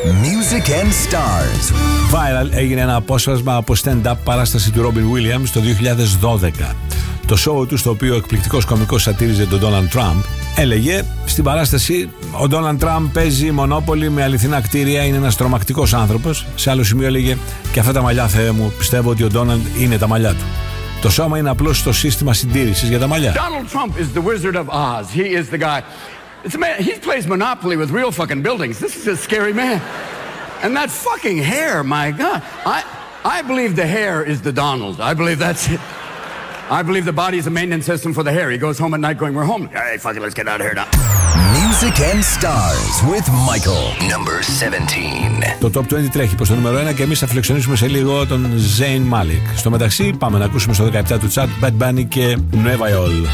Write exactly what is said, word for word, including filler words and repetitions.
Music and Stars. Viral έγινε ένα απόσπασμα από stand-up παράσταση του Robin Williams το δύο χιλιάδες δώδεκα. Το show του, στο οποίο ο εκπληκτικός κωμικός σατήριζε τον Donald Trump, έλεγε στην παράσταση: ο Donald Trump παίζει μονόπολη με αληθινά κτίρια, είναι ένας τρομακτικός άνθρωπος. Σε άλλο σημείο έλεγε: και αυτά τα μαλλιά, Θεέ μου, πιστεύω ότι ο Donald είναι τα μαλλιά του. Το σώμα είναι απλώς το σύστημα συντήρησης για τα μαλλιά. Donald Trump is the Wizard of Oz. He is the guy. It's a man, he plays Monopoly with real fucking buildings. This is a scary man. And that fucking hair, my God. I I believe the hair is the Donald. I believe that's it. I believe the body is a maintenance system for the hair. He goes home at night going, we're home. Hey, fuck it, let's get out of here now. Music and Stars with Michael. Number seventeen. Το Top είκοσι τρέχει προς το νούμερο ένα και εμείς θα φιλοξενήσουμε σε λίγο τον Zayn Malik. Στο μεταξύ πάμε να ακούσουμε στο δεκαεπτά του chat Bad Bunny και Nueva York.